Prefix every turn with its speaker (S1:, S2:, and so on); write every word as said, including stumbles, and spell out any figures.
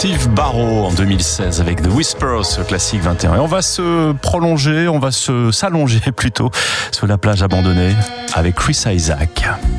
S1: Steve Barrow en deux mille seize avec The Whispers, le classique vingt et un. Et on va se prolonger, on va se s'allonger plutôt sur la plage abandonnée avec Chris Isaak.